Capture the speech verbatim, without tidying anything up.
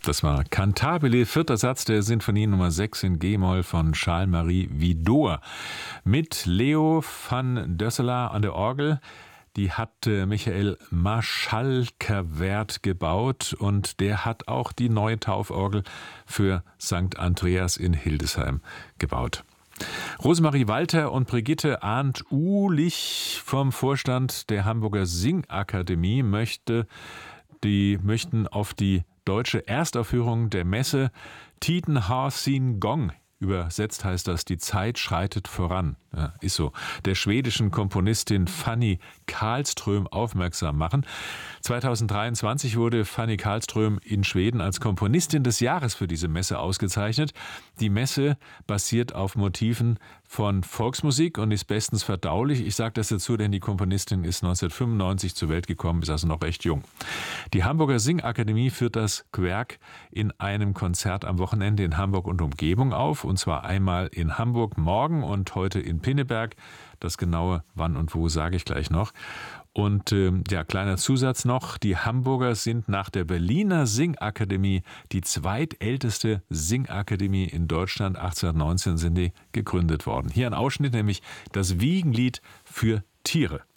Das war Cantabile, vierter Satz der Sinfonie Nummer sechs in G-Moll von Charles-Marie Widor mit Leo van Dösselaar an der Orgel. Die hat äh, Michael Maschalkerwerth gebaut und der hat auch die neue Tauforgel für Sankt Andreas in Hildesheim gebaut. Rosemarie Walter und Brigitte Arndt-Uhlich vom Vorstand der Hamburger Singakademie möchte, die möchten auf die deutsche Erstaufführung der Messe Tiden har sin Gong. Übersetzt heißt das, die Zeit schreitet voran. Ja, ist so. Der schwedischen Komponistin Fanny Karlström aufmerksam machen. zweitausenddreiundzwanzig wurde Fanny Karlström in Schweden als Komponistin des Jahres für diese Messe ausgezeichnet. Die Messe basiert auf Motiven von Volksmusik und ist bestens verdaulich. Ich sage das dazu, denn die Komponistin ist neunzehnhundertfünfundneunzig zur Welt gekommen, ist also noch recht jung. Die Hamburger Singakademie führt das Werk in einem Konzert am Wochenende in Hamburg und Umgebung auf. Und zwar einmal in Hamburg morgen und heute in Pinneberg. Das genaue Wann und Wo sage ich gleich noch. Und äh, ja, kleiner Zusatz noch, die Hamburger sind nach der Berliner Singakademie die zweitälteste Singakademie in Deutschland. achtzehnhundertneunzehn sind die gegründet worden. Hier ein Ausschnitt, nämlich das Wiegenlied für Tiere.